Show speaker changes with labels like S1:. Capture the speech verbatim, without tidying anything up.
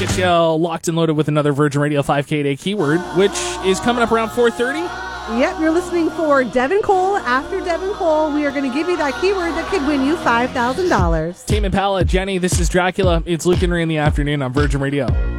S1: Get you locked and loaded with another Virgin Radio five K Day keyword, which is coming up around four thirty.
S2: Yep, you're listening for Devin Cole. After Devin Cole, we are going to give you that keyword that could win you five thousand dollars.
S1: Tame Impala, Jenny, this is Dracula. It's Luke and Ray in the afternoon on Virgin Radio.